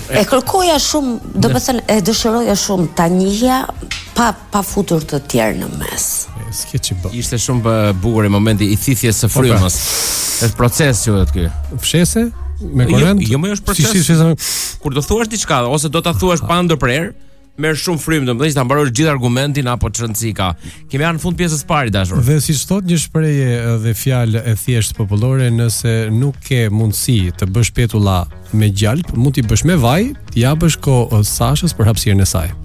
E kërkoja shumë, do të thënë e dëshiroja shumë ta njihja pa futur të tjerë në mes. S'ke që bë. Ishte shumë bukur i momenti i thithjes së frymës. Është proces quhet ky. Fshese me korrent? Jo, më është proces. Kur do thuash diçka ose do ta thuash pa ndërprer, merr shumë frymë, domethënë ta mbarosh gjithë argumentin apo çrëndsi ka. Kemi në fund pjesës parë dashur. Dhe siç thot një shprehje dhe fjalë e thjesht popullore, nëse nuk ke mundësi të bësh petulla me gjalp, mund t'i bësh me vaj, t'i japësh kohë Sashës për hapësirën e saj.